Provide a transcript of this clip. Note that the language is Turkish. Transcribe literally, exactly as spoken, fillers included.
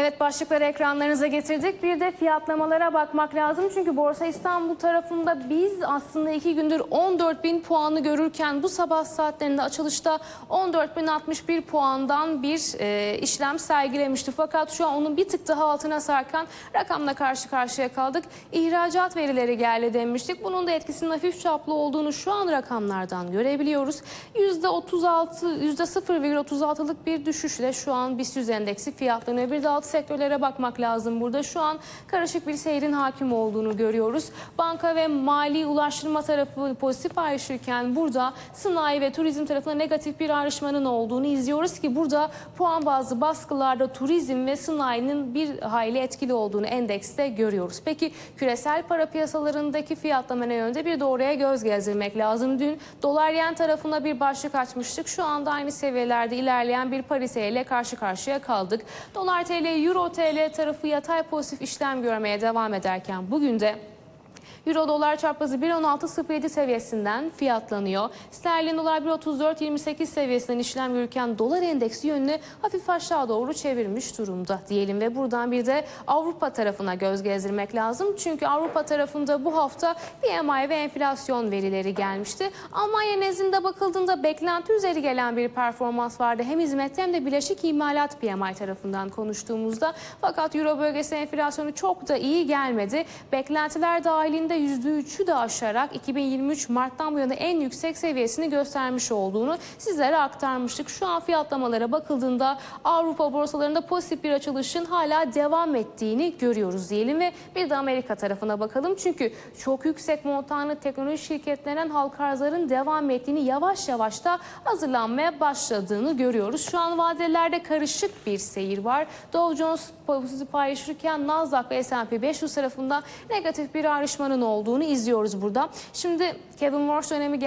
Evet, başlıkları ekranlarınıza getirdik. Bir de fiyatlamalara bakmak lazım. Çünkü Borsa İstanbul tarafında biz aslında iki gündür on dört bin puanı görürken bu sabah saatlerinde açılışta on dört bin altmış bir puandan bir e, işlem sergilemişti. Fakat şu an onun bir tık daha altına sarkan rakamla karşı karşıya kaldık. İhracat verileri geldi demiştik. Bunun da etkisinin hafif çaplı olduğunu şu an rakamlardan görebiliyoruz. yüzde otuz altı, yüzde sıfır virgül otuz altılık bir düşüşle şu an BIST yüz endeksi fiyatlanıyor. Bir de alt sektörlere bakmak lazım burada. Şu an karışık bir seyrin hakim olduğunu görüyoruz. Banka ve mali ulaştırma tarafı pozitif ayrışırken burada sanayi ve turizm tarafında negatif bir ayrışmanın olduğunu izliyoruz ki burada puan bazlı baskılarda turizm ve sanayinin bir hayli etkili olduğunu endekste görüyoruz. Peki küresel para piyasalarındaki fiyatlama ne yönde? Bir de oraya göz gezdirmek lazım. Dün dolar yen tarafına bir başlık açmıştık. Şu anda aynı seviyelerde ilerleyen bir pariteye ile karşı karşıya kaldık. Dolar T L, Euro T L tarafı yatay pozitif işlem görmeye devam ederken bugün de Euro dolar çarpazı bir nokta on altı sıfır yedi seviyesinden fiyatlanıyor. Sterlin dolar bir nokta otuz dört yirmi sekiz seviyesinden işlem görürken dolar endeksi yönünü hafif aşağı doğru çevirmiş durumda diyelim ve buradan bir de Avrupa tarafına göz gezdirmek lazım. Çünkü Avrupa tarafında bu hafta P M I ve enflasyon verileri gelmişti. Almanya nezdinde bakıldığında beklenti üzeri gelen bir performans vardı. Hem hizmette hem de bileşik imalat P M I tarafından konuştuğumuzda. Fakat Euro bölgesi enflasyonu çok da iyi gelmedi. Beklentiler dahilinde yüzde üçü de aşarak iki bin yirmi üç Mart'tan bu yana en yüksek seviyesini göstermiş olduğunu sizlere aktarmıştık. Şu an fiyatlamalara bakıldığında Avrupa borsalarında pozitif bir açılışın hala devam ettiğini görüyoruz diyelim ve bir de Amerika tarafına bakalım. Çünkü çok yüksek montanlı teknoloji şirketlerinden halka arzların devam ettiğini, yavaş yavaş da hazırlanmaya başladığını görüyoruz. Şu an vadelerde karışık bir seyir var. Dow Jones pozitif ayrışırken Nasdaq ve S and P beş yüz tarafında negatif bir ayrışmanın olduğunu izliyoruz burada. Şimdi Kevin Warsh dönemi